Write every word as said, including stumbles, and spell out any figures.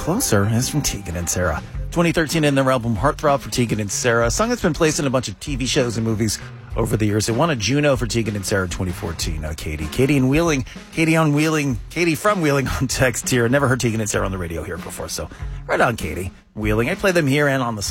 Closer is from Tegan and Sara. twenty thirteen in their album Heartthrob for Tegan and Sara, a song that's been placed in a bunch of T V shows and movies over the years. It won a Juno for Tegan and Sara in twenty fourteen. Uh, Katie. Katie in Wheeling. Katie on Wheeling. Katie from Wheeling on text here. Never heard Tegan and Sara on the radio here before, so right on, Katie. Wheeling. I play them here and on the